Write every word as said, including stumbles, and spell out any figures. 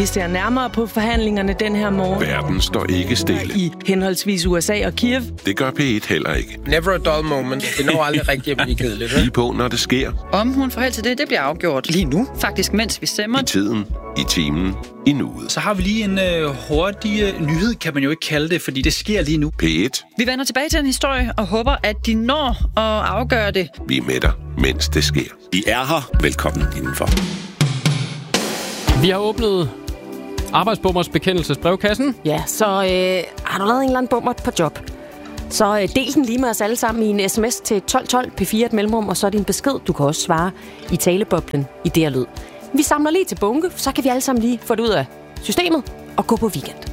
Vi ser nærmere på forhandlingerne den her morgen. Verden står ikke stille. I henholdsvis U S A og Kiev. Det gør P et heller ikke. Never a dull moment. Det når aldrig rigtig at blive kedeligt. Lige på, når det sker. Om hun får held til det, det bliver afgjort lige nu. Faktisk, mens vi stemmer. I tiden, i timen, i nuet. Så har vi lige en øh, hurtig øh, nyhed, kan man jo ikke kalde det, fordi det sker lige nu. P et. Vi vender tilbage til en historie og håber, at de når at afgøre det. Vi er med dig, mens det sker. I er her. Velkommen indenfor. Vi har åbnet arbejdsbummers bekendelsesbrevkassen. Ja, så øh, har du lavet en eller anden bummer på job, så øh, del den lige med os alle sammen i en sms til tolv tolv P fire et mellemrum, og så er din besked. Du kan også svare i taleboblen i det her lyd. Vi samler lige til bunke, så kan vi alle sammen lige få det ud af systemet og gå på weekend.